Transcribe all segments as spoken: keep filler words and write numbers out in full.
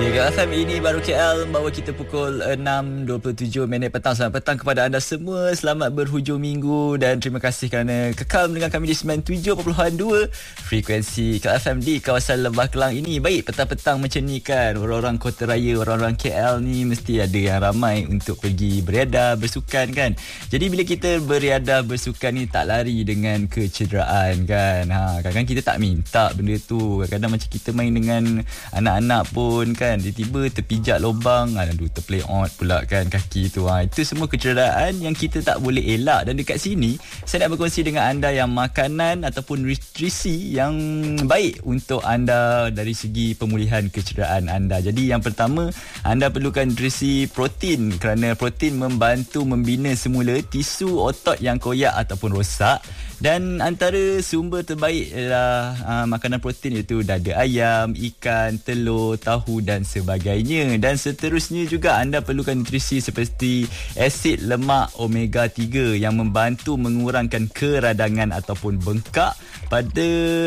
Ya, Kat F M ini baru K L membawa kita pukul enam dua puluh tujuh minit petang. Selamat petang kepada anda semua. Selamat berhujung minggu dan terima kasih kerana kekal mendengar kami di sembilan puluh tujuh perpuluhan dua frekuensi Kat F M di kawasan Lembah Kelang ini. Baik, petang-petang macam ni kan, orang-orang Kota Raya, orang-orang K L ni mesti ada yang ramai untuk pergi beriadah, bersukan kan. Jadi bila kita beriadah, bersukan ni tak lari dengan kecederaan kan. Ha, kadang-kadang kita tak minta benda tu. Kadang-kadang macam kita main dengan anak-anak pun kan, tiba-tiba terpijak lubang, aduh terplay out pula kan kaki tu. Ha, itu semua kecederaan yang kita tak boleh elak. Dan dekat sini saya nak berkongsi dengan anda yang makanan ataupun nutrisi yang baik untuk anda dari segi pemulihan kecederaan anda. Jadi yang pertama, anda perlukan nutrisi protein kerana protein membantu membina semula tisu otot yang koyak ataupun rosak. Dan antara sumber terbaik adalah uh, makanan protein iaitu dada ayam, ikan, telur, tahu dan sebagainya. Dan seterusnya juga anda perlukan nutrisi seperti asid lemak omega tiga yang membantu mengurangkan keradangan ataupun bengkak pada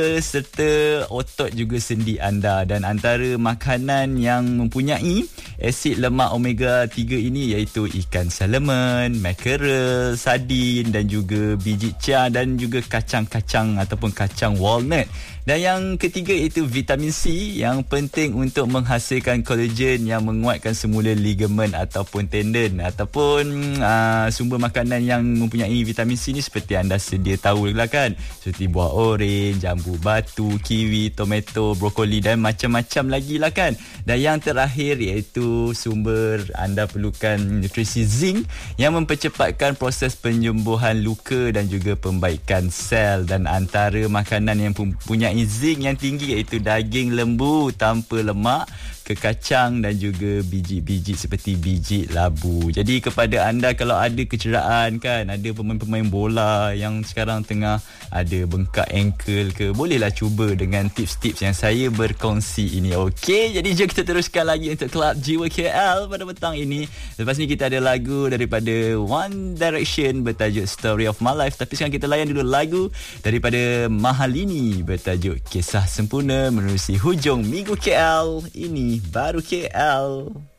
serta otot juga sendi anda. Dan antara makanan yang mempunyai asid lemak omega tiga ini iaitu ikan salmon, mackerel, sardin dan juga biji chia dan juga kacang-kacang ataupun kacang walnut. Dan yang ketiga iaitu vitamin C yang penting untuk menghasilkan kolagen yang menguatkan semula ligamen ataupun tendon. Ataupun uh, sumber makanan yang mempunyai vitamin C ni seperti anda sedia tahu lah kan, seperti buah oren, jambu batu, kiwi, tomato, brokoli dan macam-macam lagi lah kan. Dan yang terakhir iaitu sumber anda perlukan nutrisi zinc yang mempercepatkan proses penyembuhan luka dan juga pembaikan sel. Dan antara makanan yang mempunyai zinc yang tinggi iaitu daging lembu tanpa lemak, kekacang dan juga biji-biji seperti biji labu. Jadi kepada anda kalau ada kecederaan kan, ada pemain-pemain bola yang sekarang tengah ada bengkak ankle ke, bolehlah cuba dengan tips-tips yang saya berkongsi ini. Okey, jadi jom kita teruskan lagi untuk Kelab Jiwa K L pada petang ini. Lepas ni kita ada lagu daripada One Direction bertajuk Story of My Life. Tapi sekarang kita layan dulu lagu daripada Mahalini bertajuk Kisah Sempurna menerusi hujung minggu K L. Ini baru K L.